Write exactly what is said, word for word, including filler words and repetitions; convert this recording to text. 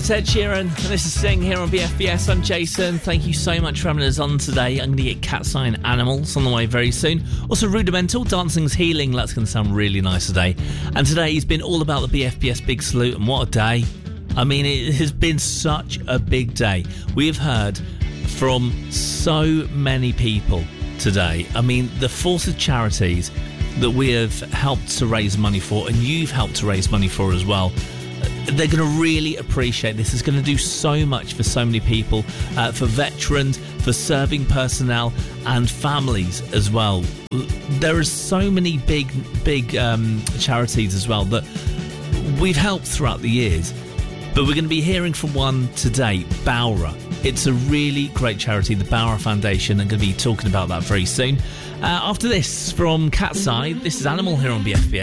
it's Ed Sheeran, and this is Sing here on B F B S. I'm Jason. Thank you so much for having us on today. I'm going to get Cat's Eye and Animals on the way very soon. Also, Rudimental, Dancing's Healing. That's going to sound really nice today. And today has been all about the B F B S Big Salute, and what a day. I mean, it has been such a big day. We have heard from so many people today. I mean, the force of charities that we have helped to raise money for, and you've helped to raise money for as well, they're going to really appreciate this. It's going to do so much for so many people, uh, for veterans, for serving personnel and families as well. There are so many big, big um, charities as well that we've helped throughout the years. But we're going to be hearing from one today, Bowra. It's a really great charity, the Bowra Foundation. I'm going to be talking about that very soon. Uh, after this, from Cat's Eye, this is Animal here on B F B S.